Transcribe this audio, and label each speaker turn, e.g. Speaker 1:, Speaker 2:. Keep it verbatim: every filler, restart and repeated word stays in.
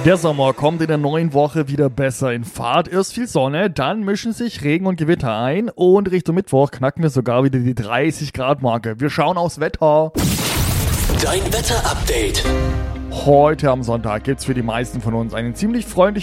Speaker 1: Der Sommer kommt in der neuen Woche wieder besser in Fahrt. Erst viel Sonne, dann mischen sich Regen und Gewitter ein und Richtung Mittwoch knacken wir sogar wieder die dreißig Grad Marke. Wir schauen aufs Wetter.
Speaker 2: Dein Wetter-Update.
Speaker 1: Heute am Sonntag gibt's für die meisten von uns einen ziemlich freundlichen